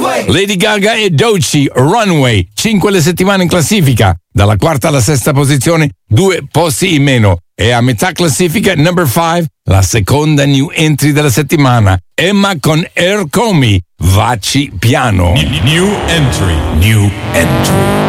Lady Gaga e Doechii, Runway, 5 le settimane in classifica, dalla quarta alla sesta posizione, 2 posti in meno. E a metà classifica, number 5, la seconda new entry della settimana, Emma con Air Comey, Vacci piano. New entry.